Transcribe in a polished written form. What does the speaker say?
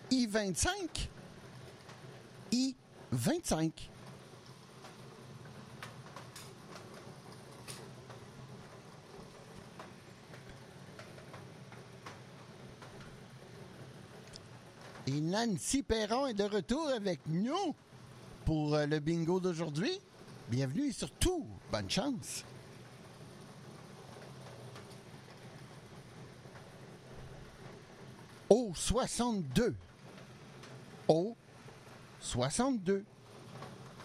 I-25. I-25. Et Nancy Perron est de retour avec nous pour le bingo d'aujourd'hui. Bienvenue et surtout, bonne chance. Au 62. Au 62.